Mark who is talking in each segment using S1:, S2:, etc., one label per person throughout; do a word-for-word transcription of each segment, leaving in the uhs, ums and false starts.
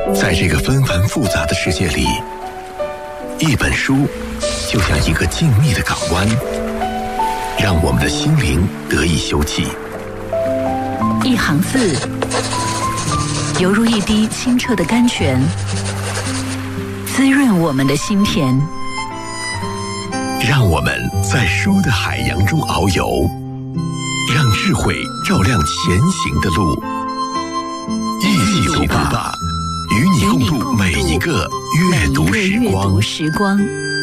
S1: 在这个纷繁复杂的世界里，一本书就像一个静谧的港湾，让我们的心灵得以休憩。
S2: 一行字，犹如一滴清澈的甘泉，滋润我们的心田。
S1: 让我们在书的海洋中遨游，让智慧照亮前行的路。一起读吧，与你共度每一个阅读时光。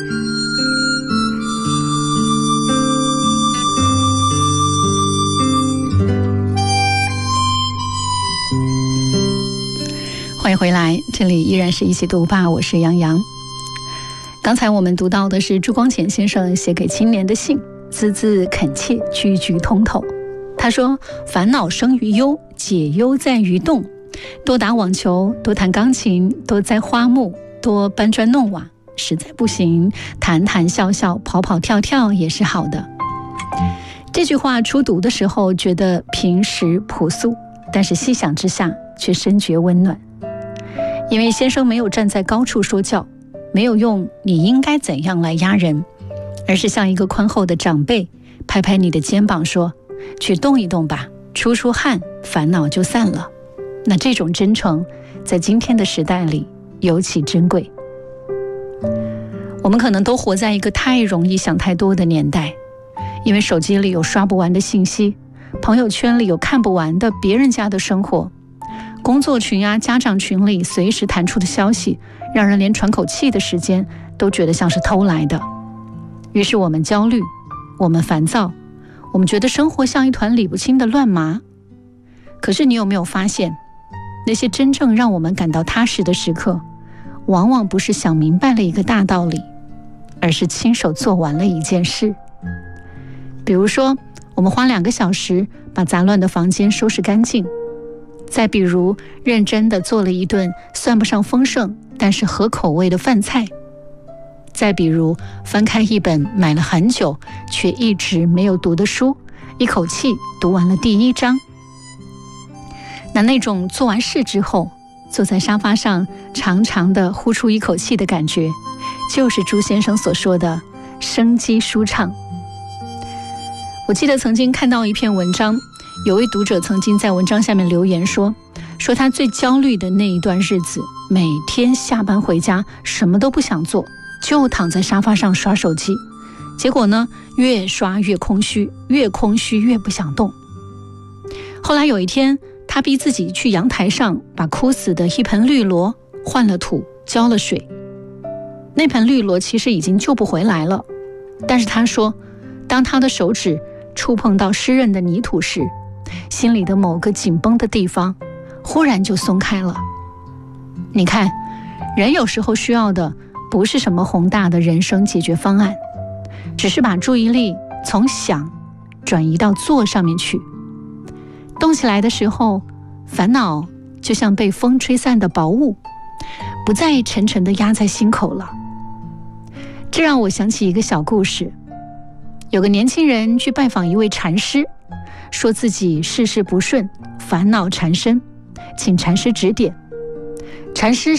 S2: 欢迎回来，这里依然是一起读吧，我是杨洋。刚才我们读到的是朱光潜先生写给青年的信，字字恳切，句句通透。他说：烦恼生于忧，解忧在于动。多打网球，多弹钢琴，多栽花木，多搬砖弄瓦，实在不行，谈谈笑笑，跑跑跳跳也是好的。这句话初读的时候觉得平实朴素，但是细想之下却深觉温暖。因为先生没有站在高处说教，没有用你应该怎样来压人，而是像一个宽厚的长辈，拍拍你的肩膀说：去动一动吧，出出汗，烦恼就散了。那这种真诚在今天的时代里尤其珍贵。我们可能都活在一个太容易想太多的年代，因为手机里有刷不完的信息，朋友圈里有看不完的别人家的生活，工作群啊、家长群里随时弹出的消息，让人连喘口气的时间都觉得像是偷来的。于是我们焦虑，我们烦躁，我们觉得生活像一团理不清的乱麻。可是你有没有发现，那些真正让我们感到踏实的时刻，往往不是想明白了一个大道理，而是亲手做完了一件事。比如说，我们花两个小时把杂乱的房间收拾干净，再比如认真地做了一顿算不上丰盛但是合口味的饭菜，再比如翻开一本买了很久却一直没有读的书，一口气读完了第一章。那那种做完事之后坐在沙发上长长的呼出一口气的感觉，就是朱先生所说的生机舒畅。我记得曾经看到一篇文章，有位读者曾经在文章下面留言说说他最焦虑的那一段日子，每天下班回家什么都不想做，就躺在沙发上刷手机，结果呢，越刷越空虚，越空虚越不想动。后来有一天，他逼自己去阳台上把枯死的一盆绿萝换了土，浇了水。那盆绿萝其实已经救不回来了，但是他说，当他的手指触碰到湿润的泥土时，心里的某个紧绷的地方忽然就松开了。你看，人有时候需要的不是什么宏大的人生解决方案，只是把注意力从想转移到做上面去。动起来的时候，烦恼就像被风吹散的薄雾，不再沉沉地压在心口了。这让我想起一个小故事。有个年轻人去拜访一位禅师，说自己事事不顺，烦恼缠身，请禅师指点。禅师